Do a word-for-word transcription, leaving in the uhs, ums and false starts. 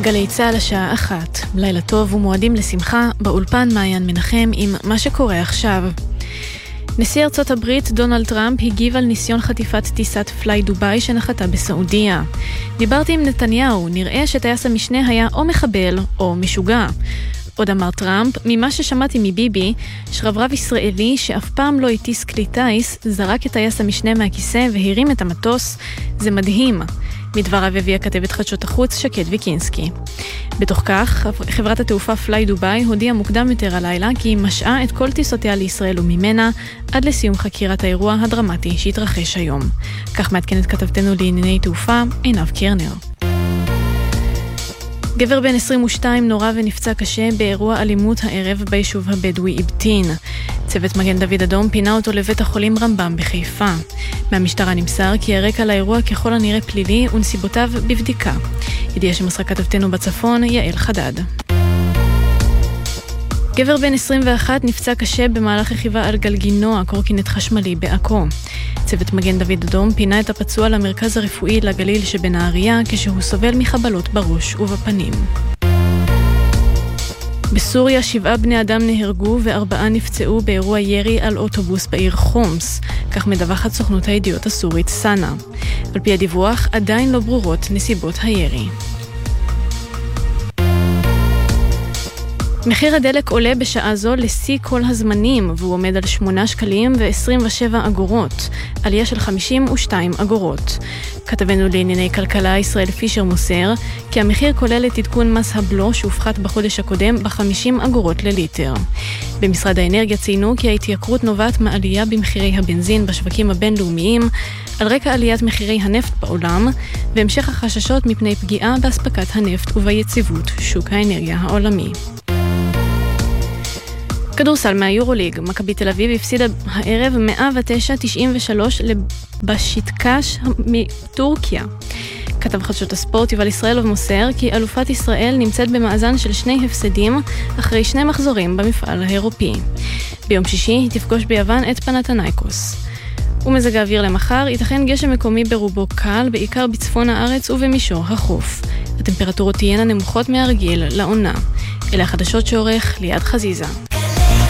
גלי צהל השעה אחת, לילה טוב ומועדים לשמחה, באולפן מעיין מנחם עם מה שקורה עכשיו. נשיא ארצות הברית דונלד טראמפ הגיב על ניסיון חטיפת טיסת פליי דוביי שנחתה בסעודיה. דיברתי עם נתניהו, נראה שטייס המשנה היה או מחבל או משוגע. עוד אמר טראמפ, ממה ששמעתי מביבי, שרברב ישראלי שאף פעם לא הטיס כלי טייס, זרק את טייס המשנה מהכיסא והרים את המטוס. זה מדהים. מדבריו הביאה כתבת חדשות החוץ שקד ויקינסקי. בתוך כך, חברת התעופה פליי דוביי הודיעה מוקדם יותר הלילה כי היא משעה את כל טיסותיה לישראל וממנה עד לסיום חקירת האירוע הדרמטי שהתרחש היום. כך מעדכנת כתבתנו לענייני תעופה עינב קרנר. גבר בן עשרים ושתיים נורא ונפצע קשה באירוע אלימות הערב ביישוב הבדואי אבטין. צוות מגן דוד אדום פינה אותו לבית החולים רמב"ם בחיפה. מהמשטרה נמסר כי הרקע לאירוע ככל הנראה פלילי ונסיבותיו בבדיקה. ידיעה שמסרה כתבתנו בצפון, יעל חדד. גבר בן עשרים ואחת נפצע קשה במהלך רכיבה על גלגינוע, קורקינט חשמלי בעכו. צוות מגן דוד אדום פינה את הפצוע למרכז הרפואי לגליל שבנהריה כשהוא סובל מחבלות בראש ובפנים. בסוריה שבעה בני אדם נהרגו וארבעה נפצעו באירוע ירי על אוטובוס בעיר חומס, כך מדווחת סוכנות הידיעות הסורית סאנה. על פי הדיווח עדיין לא ברורות נסיבות הירי. מחיר הדלק עולה בשעה זו לשיא כל הזמנים, והוא עומד על שמונה שקלים ועשרים ושבע אגורות, עלייה של חמישים ושתיים אגורות. כתבנו לענייני כלכלה ישראל פישר מוסר, כי המחיר כולל את עדכון מס הבלו שהופחת בחודש הקודם ב-חמישים אגורות לליטר. במשרד האנרגיה ציינו כי ההתייקרות נובעת מעלייה במחירי הבנזין בשווקים הבינלאומיים, על רקע עליית מחירי הנפט בעולם, והמשך החששות מפני פגיעה בהספקת הנפט וביציבות שוק האנרגיה העולמי. כדורסל מהיורוליג, מכבי תל אביב הפסידה הערב מאה ותשע תשעים ושלוש לבשיקטש מטורקיה. כתב חדשות הספורט יובל ישראלוב מוסר כי אלופת ישראל נמצאת במאזן של שני הפסדים אחרי שני מחזורים במפעל האירופי. ביום שישי היא תפגוש ביוון את פנתנייקוס. ומזג האוויר למחר, ייתכן גשם מקומי ברובו קל, בעיקר בצפון הארץ ובמישור החוף. הטמפרטורות תהיינה נמוכות מהרגיל לעונה. אלה החדשות שעורך ליד חזיזה.